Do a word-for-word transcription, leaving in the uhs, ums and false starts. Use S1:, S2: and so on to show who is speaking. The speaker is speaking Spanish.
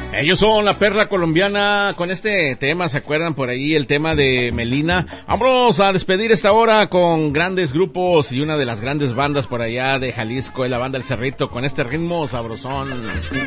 S1: Ellos son la perla colombiana con este tema, ¿se acuerdan por ahí el tema de Melina? Vamos a despedir esta hora con grandes grupos y una de las grandes bandas por allá de Jalisco, es la banda El Cerrito, con este ritmo sabrosón.